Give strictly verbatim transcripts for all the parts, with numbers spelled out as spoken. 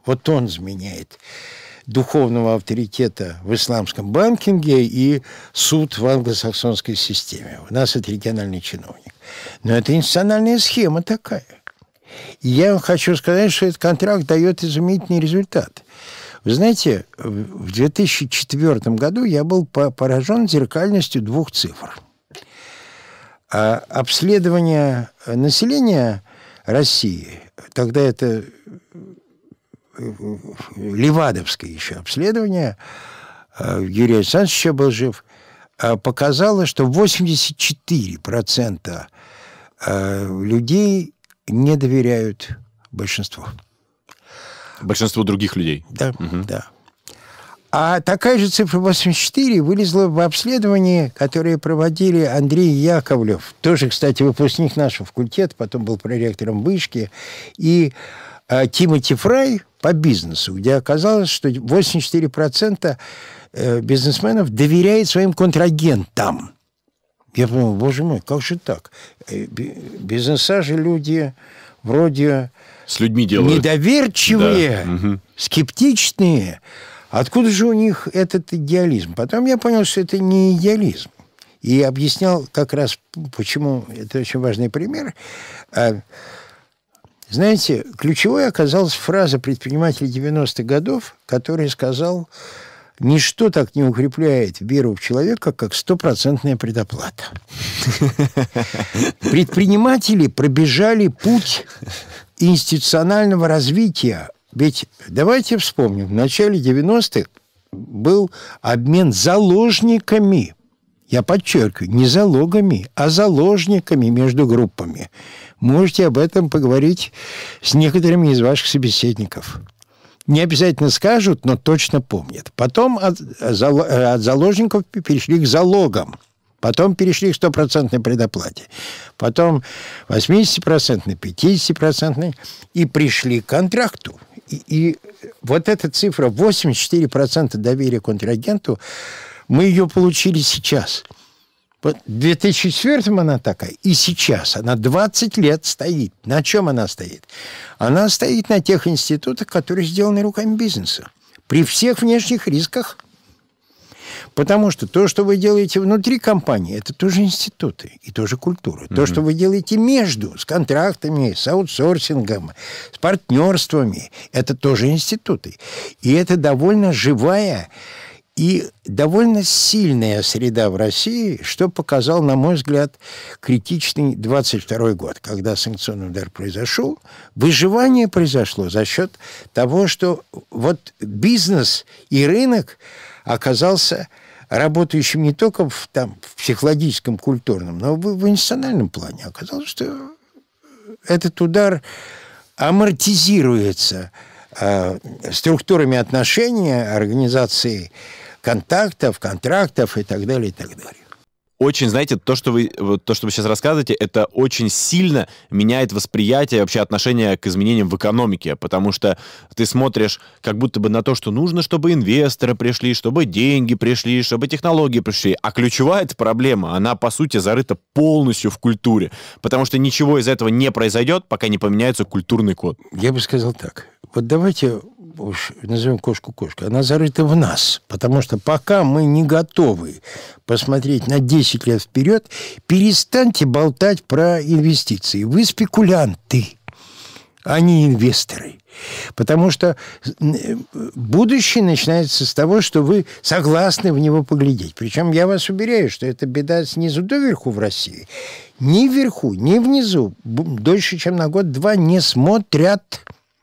Вот он заменяет духовного авторитета в исламском банкинге и суд в англосаксонской системе. У нас это региональный чиновник. Но это институциональная схема такая. И я вам хочу сказать, что этот контракт дает изумительный результат. Вы знаете, в две тысячи четвёртом году я был поражен зеркальностью двух цифр. А обследование населения России, тогда это левадовское еще обследование, Юрий Александрович еще был жив, показало, что восемьдесят четыре процента людей не доверяют большинству. Большинству других людей. Да, угу. да. А такая же цифра восемьдесят четыре вылезла в обследовании, которое проводили Андрей Яковлев, тоже, кстати, выпускник нашего факультета, потом был проректором вышки, и а, Тимоти Фрай по бизнесу, где оказалось, что восемьдесят четыре процента бизнесменов доверяет своим контрагентам. Я подумал, боже мой, как же так? Бизнеса же люди вроде... С людьми делают. Недоверчивые, да. Угу. скептичные. Откуда же у них этот идеализм? Потом я понял, что это не идеализм. И объяснял как раз, почему это очень важный пример. Знаете, ключевой оказалась фраза предпринимателя девяностых годов, который сказал: «Ничто так не укрепляет веру в человека, как стопроцентная предоплата». Предприниматели пробежали путь институционального развития. Ведь давайте вспомним, в начале девяностых был обмен заложниками. Я подчеркиваю, не залогами, а заложниками между группами. Можете об этом поговорить с некоторыми из ваших собеседников. Не обязательно скажут, но точно помнят. Потом от, от заложников перешли к залогам. Потом перешли к стопроцентной предоплате. Потом восьмидесятипроцентной, пятидесятипроцентной. И пришли к контракту. И, и вот эта цифра восемьдесят четыре процента доверия контрагенту, мы ее получили сейчас. Вот в две тысячи четвёртом она такая, и сейчас она двадцать лет стоит. На чем она стоит? Она стоит на тех институтах, которые сделаны руками бизнеса. При всех внешних рисках. Потому что то, что вы делаете внутри компании, это тоже институты и тоже культура. Mm-hmm. То, что вы делаете между, с контрактами, с аутсорсингом, с партнерствами, это тоже институты. И это довольно живая и довольно сильная среда в России, что показал, на мой взгляд, критичный двадцать второй год, когда санкционный удар произошел. Выживание произошло за счет того, что вот бизнес и рынок оказался работающим не только в, там, в психологическом, культурном, но в, в институциональном плане. Оказалось, что этот удар амортизируется э, структурами отношения, организацией контактов, контрактов и так далее, и так далее. Очень, знаете, то, что вы, то, что вы сейчас рассказываете, это очень сильно меняет восприятие, вообще отношение к изменениям в экономике, потому что ты смотришь как будто бы на то, что нужно, чтобы инвесторы пришли, чтобы деньги пришли, чтобы технологии пришли, а ключевая эта проблема, она, по сути, зарыта полностью в культуре, потому что ничего из этого не произойдет, пока не поменяется культурный код. Я бы сказал так, вот давайте уж назовем кошку кошкой, она зарыта в нас, потому что пока мы не готовы посмотреть на десять лет вперед, перестаньте болтать про инвестиции. Вы спекулянты, а не инвесторы. Потому что будущее начинается с того, что вы согласны в него поглядеть. Причем я вас уверяю, что это беда снизу доверху в России. Ни вверху, ни внизу дольше, чем на год-два не смотрят.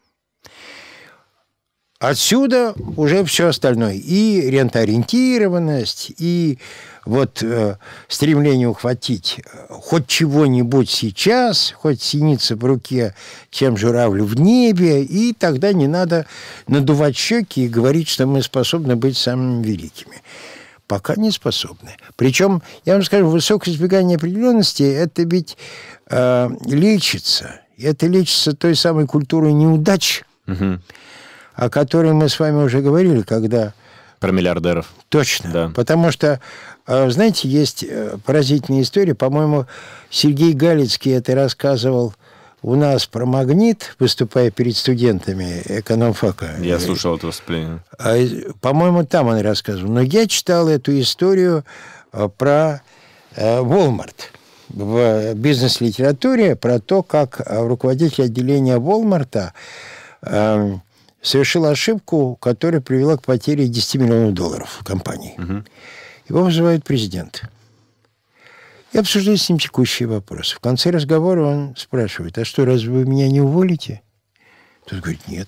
Отсюда уже все остальное. И рентоориентированность, и вот э, стремление ухватить хоть чего-нибудь сейчас, хоть синица в руке, чем журавль в небе, и тогда не надо надувать щеки и говорить, что мы способны быть самыми великими. Пока не способны. Причем, я вам скажу, высокое избегание определенности, это ведь э, лечится. Это лечится той самой культурой неудач, угу. о которой мы с вами уже говорили, когда... Про миллиардеров. Точно. Да. Потому что, знаете, есть поразительная история. По-моему, Сергей Галицкий это рассказывал у нас про «Магнит», выступая перед студентами экономфака. Я слушал это выступление. По-моему, там он рассказывал. Но я читал эту историю про Walmart в бизнес-литературе, про то, как руководитель отделения Walmart совершил ошибку, которая привела к потере десять миллионов долларов в компании. Угу. Его вызывает президент. И обсуждает с ним текущие вопросы. В конце разговора он спрашивает: а что, разве вы меня не уволите? Тот говорит: нет.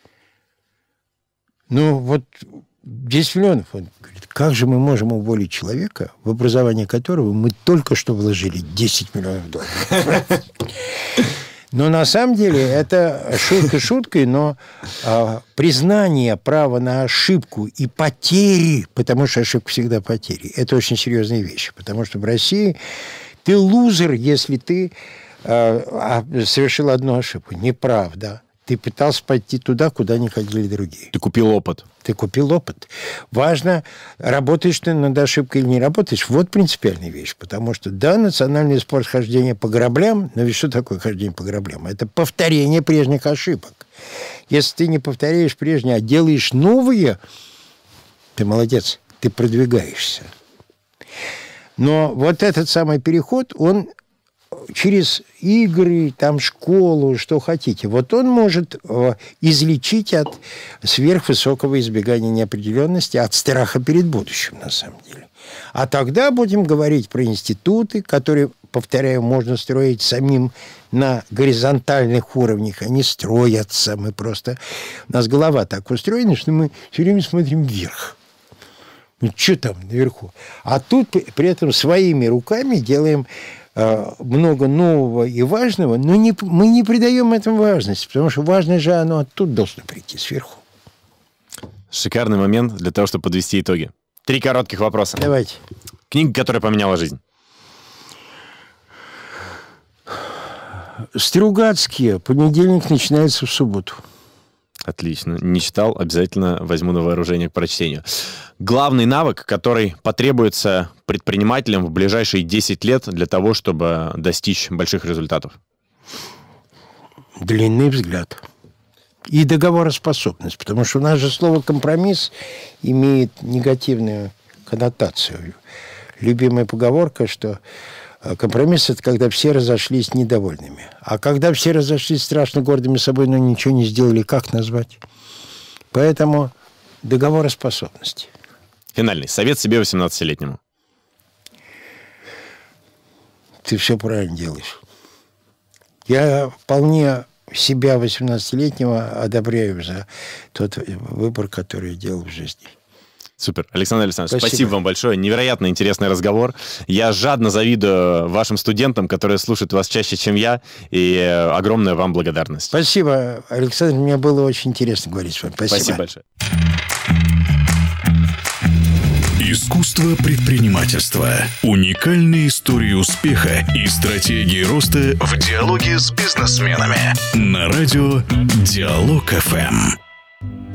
Ну, вот десять миллионов. Он говорит: как же мы можем уволить человека, в образование которого мы только что вложили десять миллионов долларов? Но на самом деле это шутка шуткой, но а, признание права на ошибку и потери, потому что ошибка всегда потери, это очень серьезные вещи. Потому что в России ты лузер, если ты а, совершил одну ошибку. Неправда. Ты пытался пойти туда, куда не ходили другие. Ты купил опыт. Ты купил опыт. Важно, работаешь ты над ошибкой или не работаешь. Вот принципиальная вещь. Потому что, да, национальный спорт хождения по граблям, но ведь что такое хождение по граблям? Это повторение прежних ошибок. Если ты не повторяешь прежние, а делаешь новые, ты молодец, ты продвигаешься. Но вот этот самый переход, он через игры, там, школу, что хотите. Вот он может э, излечить от сверхвысокого избегания неопределенности, от страха перед будущим, на самом деле. А тогда будем говорить про институты, которые, повторяю, можно строить самим на горизонтальных уровнях. Они строятся. Мы просто... У нас голова так устроена, что мы все время смотрим вверх. Ну, что там наверху? А тут при этом своими руками делаем много нового и важного, но не, мы не придаем этому важности, потому что важное же оно оттуда должно прийти, сверху. Шикарный момент для того, чтобы подвести итоги. Три коротких вопроса. Давайте. Книга, которая поменяла жизнь. Стругацкие. Понедельник начинается в субботу. Отлично. Не читал, обязательно возьму на вооружение к прочтению. Главный навык, который потребуется предпринимателям в ближайшие десять лет для того, чтобы достичь больших результатов? Длинный взгляд. И договороспособность. Потому что у нас же слово «компромисс» имеет негативную коннотацию. Любимая поговорка, что компромисс – это когда все разошлись недовольными. А когда все разошлись страшно гордыми собой, но ничего не сделали, как назвать? Поэтому договороспособность. Финальный совет себе восемнадцатилетнему. Ты все правильно делаешь. Я вполне себя восемнадцатилетнего одобряю за тот выбор, который я делал в жизни. Супер. Александр Александрович, спасибо. спасибо вам большое. Невероятно интересный разговор. Я жадно завидую вашим студентам, которые слушают вас чаще, чем я, и огромная вам благодарность. Спасибо, Александр. Мне было очень интересно говорить с вами. Спасибо. Спасибо большое. Искусство предпринимательства. Уникальные истории успеха и стратегии роста в диалоге с бизнесменами. На радио Диалог эф эм.